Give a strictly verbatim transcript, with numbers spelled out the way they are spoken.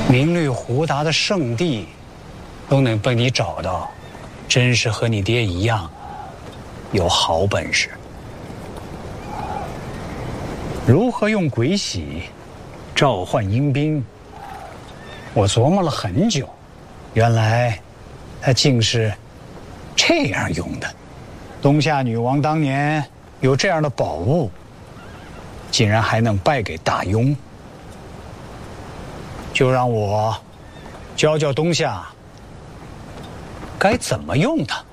名律胡达的圣地都能被你找到，真是和你爹一样有好本事。如何用鬼玺召唤阴兵，我琢磨了很久，原来它竟是这样用的。东夏女王当年有这样的宝物，竟然还能败给大庸，就让我教教东夏该怎么用它。